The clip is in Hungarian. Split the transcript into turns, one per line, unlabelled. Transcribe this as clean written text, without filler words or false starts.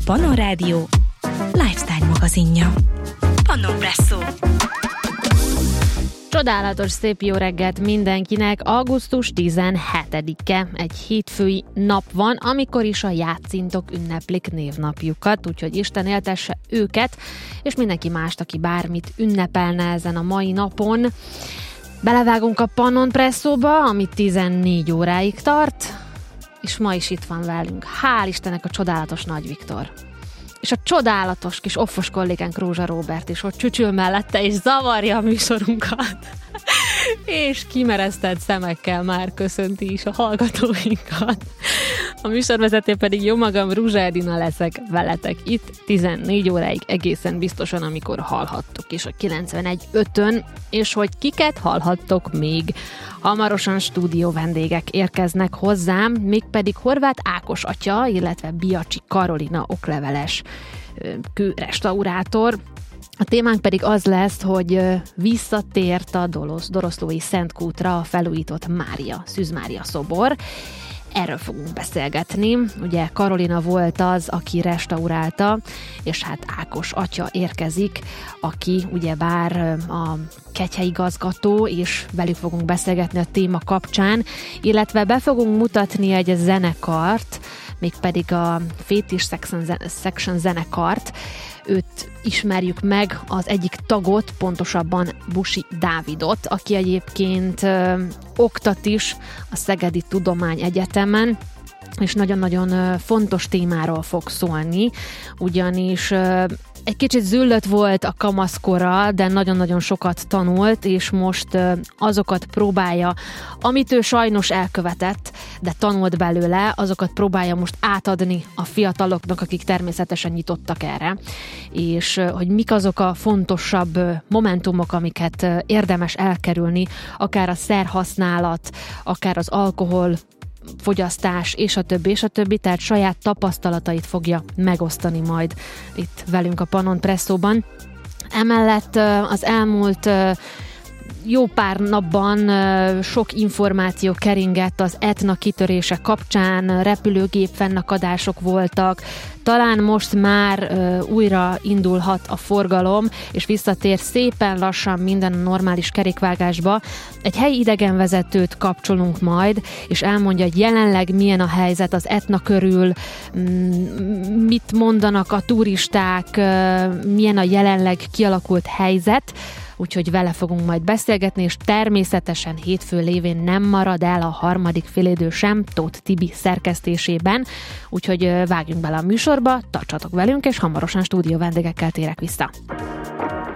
Pannon Rádió lifestyle magazinja. Pannon Presszó.
Csodálatos szép jó reggelt mindenkinek! Augusztus 17-e, egy hétfői nap van, amikor is a játszintok ünneplik névnapjukat, úgyhogy Isten éltesse őket, és mindenki mást, aki bármit ünnepelne ezen a mai napon. Belevágunk a Pannon Presszóba, ami 14 óráig tart, és ma is itt van velünk. Hál' Istennek a csodálatos Nagy Viktor. És a csodálatos kis offos kollégánk Rózsa Róbert is ott csücsül mellette, és zavarja a műsorunkat. És kimeresztett szemekkel már köszönti is a hallgatóinkat. A műsorvezető pedig jó magam, Ruzsa Edina leszek veletek itt 14 óráig egészen biztosan, amikor hallhattok is a 91.5-ön, és hogy kiket hallhattok még. Hamarosan stúdió vendégek érkeznek hozzám, mégpedig Horváth Ákos atya, illetve Biacsi Karolina okleveles kőrestaurátor. A témánk pedig az lesz, hogy visszatért a Doroszlói Szentkútra a felújított Szűz Mária szobor. Erről fogunk beszélgetni. Ugye Karolina volt az, aki restaurálta, és hát Ákos atya érkezik, aki ugyebár a kegyhelyigazgató, és velük fogunk beszélgetni a téma kapcsán, illetve be fogunk mutatni egy zenekart, mégpedig a Fétis Section zenekart. Őt ismerjük meg, az egyik tagot, pontosabban Busi Dávidot, aki egyébként oktat is a Szegedi Tudományegyetemen, és nagyon-nagyon fontos témáról fog szólni, ugyanis egy kicsit züllött volt a kamaszkora, de nagyon-nagyon sokat tanult, és most azokat próbálja, amit ő sajnos elkövetett, de tanult belőle, azokat próbálja most átadni a fiataloknak, akik természetesen nyitottak erre, és hogy mik azok a fontosabb momentumok, amiket érdemes elkerülni, akár a szerhasználat, akár az alkohol fogyasztás, és a többi, tehát saját tapasztalatait fogja megosztani majd itt velünk a Pannon Presszóban. Emellett az elmúlt jó pár napban sok információ keringett az Etna kitörése kapcsán, repülőgép fennakadások voltak, talán most már újra indulhat a forgalom, és visszatér szépen lassan minden a normális kerékvágásba. Egy helyi idegenvezetőt kapcsolunk majd, és elmondja, hogy jelenleg milyen a helyzet az Etna körül, mit mondanak a turisták, milyen a jelenleg kialakult helyzet, úgyhogy vele fogunk majd beszélgetni, és természetesen hétfő lévén nem marad el a harmadik félidő sem Tóth Tibi szerkesztésében, úgyhogy vágjunk bele a műsorba, tartsatok velünk, és hamarosan stúdió vendégekkel térek vissza.